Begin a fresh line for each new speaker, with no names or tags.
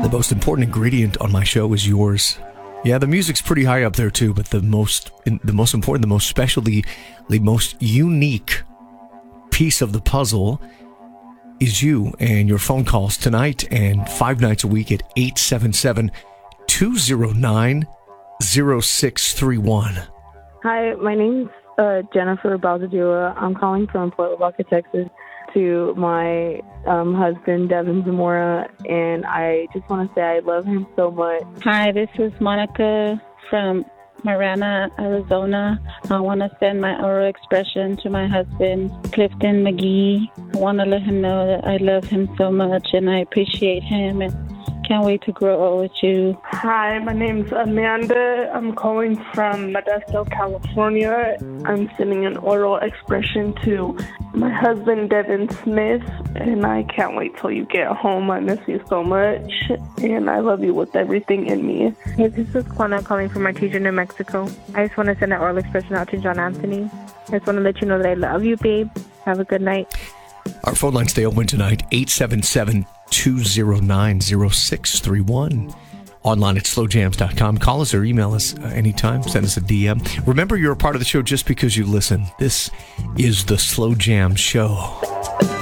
The most important ingredient on my show is yours. Yeah, the music's pretty high up there too, but the most important, the most special, the most unique piece of the puzzle is you and your phone calls tonight and 5 nights a week at 877-209-0631.
Hi, my name's Jennifer Balzadua. I'm calling from Port Lavaca, Texas, to my husband, Devin Zamora, and I just want to say I love him so much.
Hi, this is Monica from Marana, Arizona. I want to send my oral expression to my husband, Clifton McGee. I want to let him know that I love him so much and I appreciate him and can't wait to grow old with you.
Hi, my name's Amanda. I'm calling from Modesto, California. I'm sending an oral expression to my husband, Devin Smith, and I can't wait till you get home. I miss you so much, and I love you with everything in me.
Hey, this is Juana calling from Artesia, New Mexico. I just want to send an oral expression out to John Anthony. I just want to let you know that I love you, babe. Have a good night.
Our phone lines stay open tonight, 877-209-0631. Online at slowjams.com. Call us or email us anytime. Send us a DM. Remember, you're a part of the show just because you listen. This is the Slow Jam Show.